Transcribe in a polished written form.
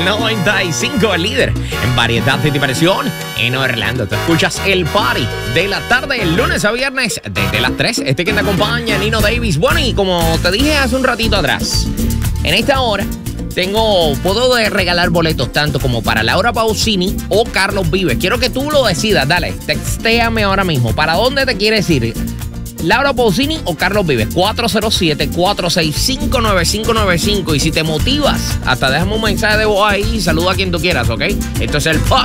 95, el líder en variedad de diversión en Orlando. Te escuchas el party de la tarde, lunes a viernes, desde las 3. Que te acompaña, Nino Davis. Bueno, y como te dije hace un ratito atrás, en esta hora puedo regalar boletos tanto como para Laura Pausini o Carlos Vives. Quiero que tú lo decidas. Dale, textéame ahora mismo. ¿Para dónde te quieres ir? ¿Laura Pausini o Carlos Vives? 407-465-9595. Y si te motivas, hasta déjame un mensaje de voz ahí y saluda a quien tú quieras, ¿ok? Esto es el party